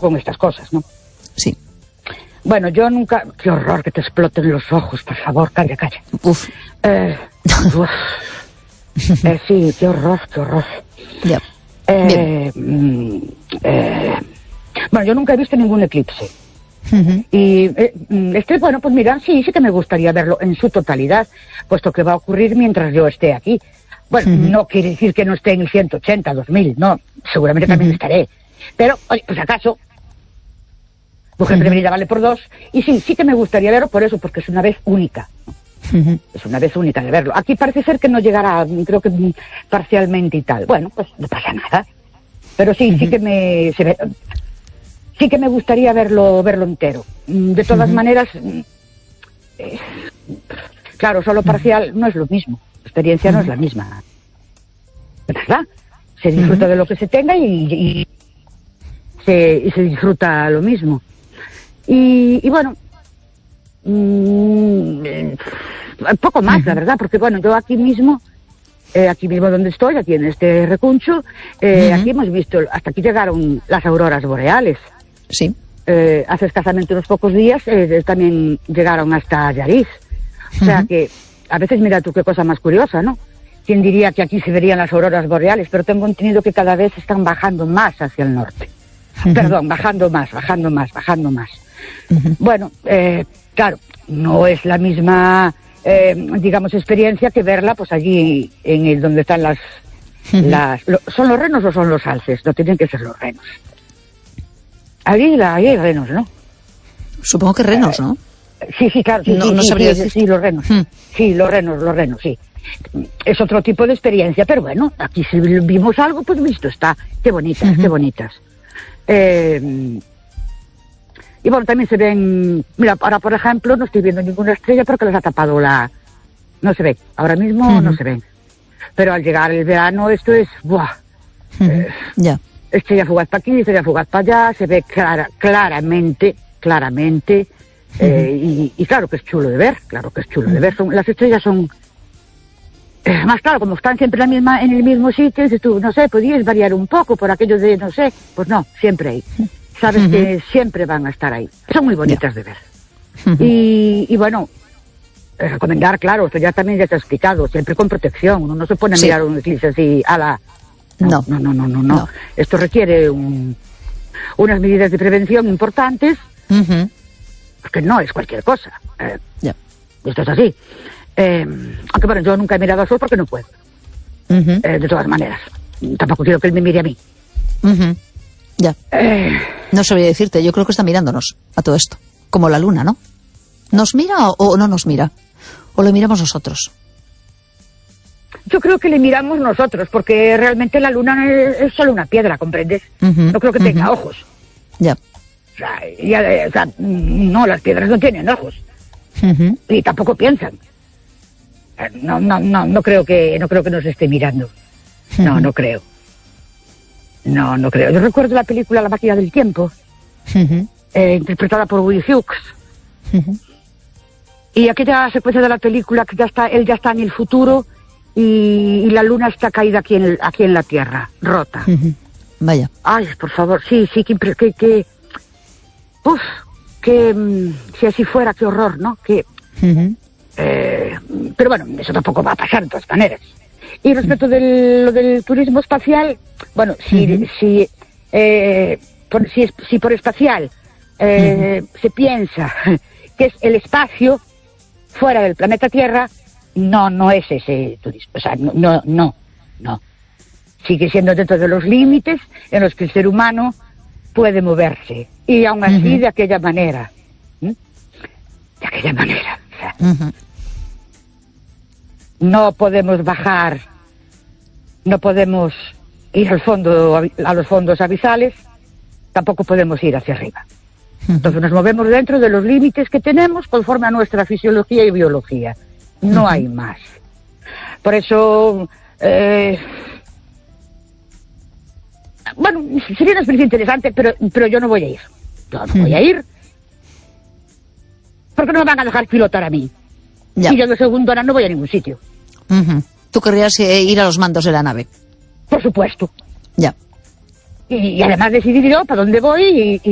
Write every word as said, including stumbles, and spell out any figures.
con estas cosas, ¿no? Sí. Bueno, yo nunca... Qué horror que te exploten los ojos, por favor, calla, calla. Uf. Eh, uf. eh, sí, qué horror, qué horror. Ya. Eh, mm, eh, bueno, yo nunca he visto ningún eclipse. Uh-huh. Y eh, este, bueno, pues mira, sí, sí que me gustaría verlo en su totalidad, puesto que va a ocurrir mientras yo esté aquí. Bueno, uh-huh. no quiere decir que no esté en el ciento ochenta, dos mil, no, seguramente también uh-huh. estaré. Pero, oye, pues acaso, mujer uh-huh. prevenida vale por dos, y sí, sí que me gustaría verlo por eso, porque es una vez única. Uh-huh. Es una vez única de verlo. Aquí parece ser que no llegará, creo que parcialmente y tal. Bueno, pues no pasa nada. Pero sí, uh-huh. sí que me... Se ve, sí que me gustaría verlo verlo entero. De todas uh-huh. maneras, eh, claro, solo parcial no es lo mismo. La experiencia uh-huh. no es la misma. ¿Verdad? Se disfruta uh-huh. de lo que se tenga y, y, se, y se disfruta lo mismo. Y, y bueno, mmm, eh, poco más, uh-huh. la verdad, porque bueno, yo aquí mismo, eh, aquí mismo donde estoy, aquí en este recuncho, eh, uh-huh. aquí hemos visto, hasta aquí llegaron las auroras boreales. Sí. Eh, hace escasamente unos pocos días eh, también llegaron hasta Yariz. O sea uh-huh. que a veces mira tú qué cosa más curiosa, ¿no? ¿Quién diría que aquí se verían las auroras boreales? Pero tengo entendido que cada vez están bajando más hacia el norte. Uh-huh. Perdón, bajando más, bajando más, bajando más. Uh-huh. Bueno, eh, claro, no es la misma, eh, digamos, experiencia que verla pues allí en el donde están las... Uh-huh. las lo, ¿Son los renos o son los alces? No tienen que ser los renos. Allí, la, allí hay renos, ¿no? Supongo que renos, ¿no? Eh, sí, sí, claro. Sí, no, sí, no sí, sabría sí, decir. Sí, los renos. Hmm. Sí, los renos, los renos, sí. Es otro tipo de experiencia, pero bueno, aquí si vimos algo, pues visto está. Qué bonitas, uh-huh. qué bonitas. Eh, y bueno, también se ven... Mira, ahora, por ejemplo, no estoy viendo ninguna estrella porque les ha tapado la... No se ve. Ahora mismo uh-huh. no se ven. Pero al llegar el verano, esto es... ¡Buah! Uh-huh. Eh, ya. Yeah. Estrella fugaz para aquí, estrella fugaz para allá, se ve clara, claramente, claramente, uh-huh. eh, y, y claro que es chulo de ver, claro que es chulo uh-huh. de ver. Son, las estrellas son, eh, más claro, como están siempre en, la misma, en el mismo sitio, dices tú, no sé, podías variar un poco por aquello de, no sé, pues no, siempre hay. Sabes uh-huh. que siempre van a estar ahí. Son muy bonitas yeah. de ver. Uh-huh. Y, y bueno, eh, recomendar, claro, esto ya también ya te he explicado, siempre con protección, uno no se pone a sí. mirar un eclipse así a la... No, no, no, no, no, no. no. Esto requiere un, unas medidas de prevención importantes, uh-huh. porque no es cualquier cosa. Eh, yeah. Esto es así. Eh, aunque bueno, yo nunca he mirado al sol porque no puedo. Uh-huh. Eh, de todas maneras. Tampoco quiero que él me mire a mí. Uh-huh. Ya. Eh, no sabría decirte, yo creo que está mirándonos a todo esto. Como la luna, ¿no? ¿Nos mira o, o no nos mira? ¿O lo miramos nosotros? Yo creo que le miramos nosotros, porque realmente la luna es, es solo una piedra, ¿comprendes? Uh-huh, no creo que uh-huh. tenga ojos. Ya. O sea, ya, o sea, no, las piedras no tienen ojos. Uh-huh. Y tampoco piensan. No, no, no, no creo que, no creo que nos esté mirando. Uh-huh. No, no creo. No, no creo. Yo recuerdo la película La máquina del tiempo, uh-huh. eh, interpretada por Will Hughes. Uh-huh. Y aquella secuencia de la película que ya está, él ya está en el futuro. Y, y la luna está caída aquí en, el, aquí en la Tierra, rota. Uh-huh. Vaya. Ay, por favor, sí, sí, que... que, que uf, que um, si así fuera, qué horror, ¿no? Que, uh-huh. eh, pero bueno, eso tampoco va a pasar de todas maneras. Y respecto uh-huh. de lo del turismo espacial, bueno, si, uh-huh. si, eh, por, si, si por espacial eh, uh-huh. se piensa que es el espacio fuera del planeta Tierra... No, no es ese turismo, o sea, no, no, no, no. Sigue siendo dentro de los límites en los que el ser humano puede moverse. Y aún así uh-huh. de aquella manera. ¿eh? De aquella manera. O sea, uh-huh. no podemos bajar, no podemos ir al fondo, a los fondos abisales, tampoco podemos ir hacia arriba. Uh-huh. Entonces nos movemos dentro de los límites que tenemos conforme a nuestra fisiología y biología. No uh-huh. hay más. Por eso, eh, bueno, sería una experiencia interesante, pero, pero yo no voy a ir. Yo no uh-huh. voy a ir. Porque no me van a dejar pilotar a mí. Ya. Y yo de segundona no voy a ningún sitio. Uh-huh. ¿Tú querrías eh, ir a los mandos de la nave? Por supuesto. Ya. Y, y además decidir yo para dónde voy y,